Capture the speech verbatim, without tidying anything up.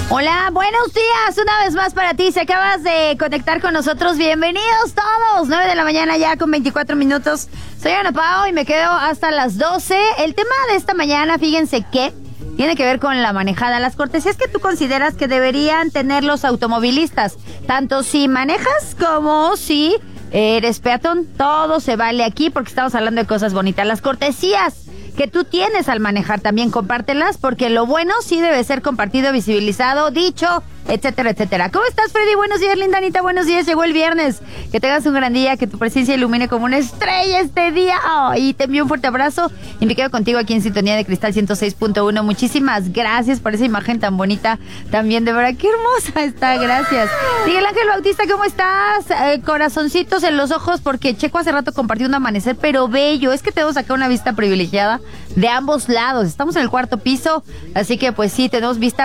Hola, buenos días, una vez más para ti. Si acabas de conectar con nosotros, bienvenidos todos. nueve de la mañana ya con veinticuatro minutos. Soy Ana Pao y me quedo hasta las doce. El tema de esta mañana, fíjense que tiene que ver con la manejada. Las cortesías que tú consideras que deberían tener los automovilistas, tanto si manejas como si eres peatón. Todo se vale aquí porque estamos hablando de cosas bonitas. Las cortesías que tú tienes al manejar también compártelas, porque lo bueno sí debe ser compartido, visibilizado, dicho, etcétera, etcétera. ¿Cómo estás, Freddy? Buenos días, linda Anita, buenos días, llegó el viernes. Que tengas un gran día, que tu presencia ilumine como una estrella este día. Oh, y te envío un fuerte abrazo y me quedo contigo aquí en Sintonía de Cristal ciento seis punto uno. Muchísimas gracias por esa imagen tan bonita también, de verdad, qué hermosa está, gracias. Miguel Ángel Bautista, ¿cómo estás? Eh, corazoncitos en los ojos, porque Checo hace rato compartió un amanecer, pero bello. Es que tenemos acá una vista privilegiada de ambos lados. Estamos en el cuarto piso, así que pues sí, tenemos vista